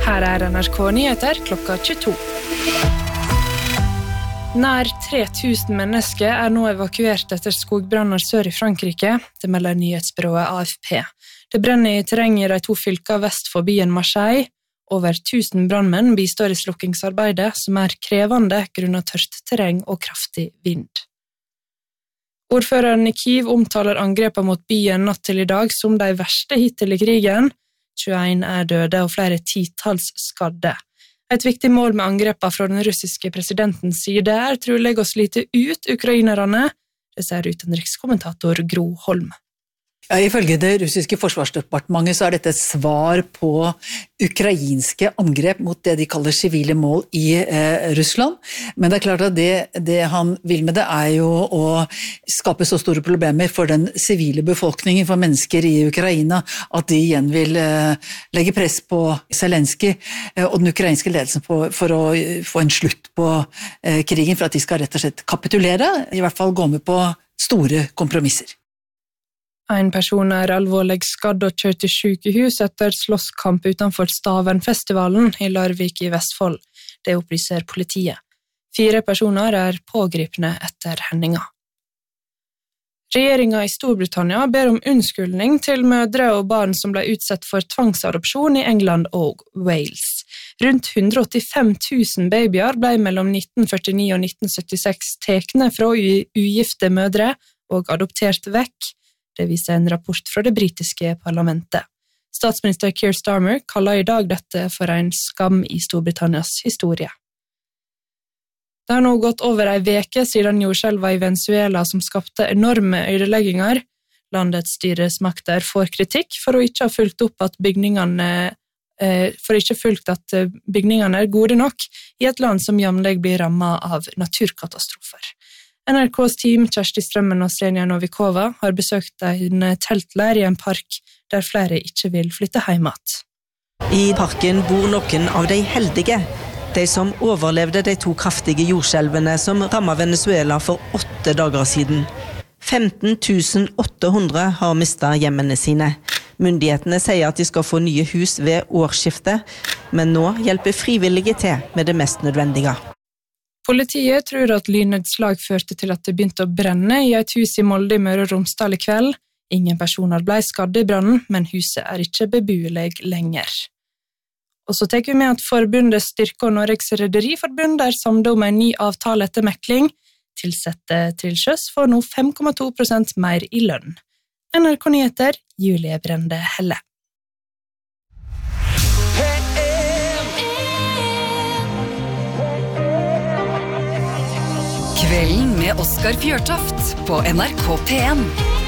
Her NRK Nyheter klokka 22. Nær 3000 mennesker nå evakuert etter skogbranner sør i Frankrike, det melder nyhetsbyrået AFP. Det brenner i terreng i de 2 fylker vest for byen Marseille. Over 1000 brannmenn bistår i slukkingsarbeidet, som krevende grunnet tørt terreng og kraftig vind. Ordføreren i Kyiv omtaler angrepene mot byen natt til i dag som de verste hittil i krigen. 21 døde og flere titalls skadde. Et viktig mål med angrepene fra den russiske presidentens side trolig å slite ut ukrainerne, det sier utenrikskommentator Gro Holm. Ja, ifølge det russiske forsvarsdepartementet så dette et svar på ukrainske angrep mot det de kaller sivile mål i Russland. Men det klart at det han vil med det jo å skape så store problemer for den sivile befolkningen, for mennesker i Ukraina, at de igjen vil legge press på Zelenskyj og den ukrainske ledelsen for å få en slutt på krigen, for at de skal rett og slett kapitulere, i hvert fall gå med på store kompromisser. En person alvorlig skadd og kjørt til sykehus etter slåsskamp utenfor Stavenfestivalen i Larvik i Vestfold. Det opplyser politiet. 4 personer pågripne etter hendinga. Regjeringen i Storbritannia ber om unnskyldning til mødre og barn som ble utsatt for tvangsadopsjon i England og Wales. Rundt 185 000 babyer ble mellom 1949 og 1976 tekne fra ugifte mødre og adoptert vekk. Det viser en rapport fra det britiske parlamentet. Statsminister Keir Starmer kaller i dag dette for en skam i Storbritannias historie. Det har nå gått over en veke siden jordskjelvet i Venezuela som skapte enorme ødelegginger. Landets styresmakter får kritikk for å ikke ha fulgt opp at bygningene gode nok i et land som jevnlig blir rammet av naturkatastrofer. NRKs team, Kjersti Strømmen og Senja Novikova, har besøkt en teltleir i en park der flere ikke vil flytte hjem igjen. I parken bor noen av de heldige, de som overlevde de 2 kraftige jordskjelvene som rammet Venezuela for 8 dager siden. 15 800 har mistet hjemmene sine. Myndighetene sier at de skal få nye hus ved årsskiftet, men nå hjelper frivillige til med det mest nødvendige. Politiet tror at lynnedslag førte til at det begynte å brenne i et hus i Molde i Møre og Romsdal i kveld. Ingen personer ble skadd i brannen, men huset ikke beboelig lenger. Og så tar vi med at forbundet Styrke og Norges Rederiforbund samlet om en ny avtale etter mekling. Tilsette til sjøs får nå 5,2% mer i lønn. NRK Nyheter, Julie Brende Helle. Kvelden med Oskar Fjørtoft på NRK P1.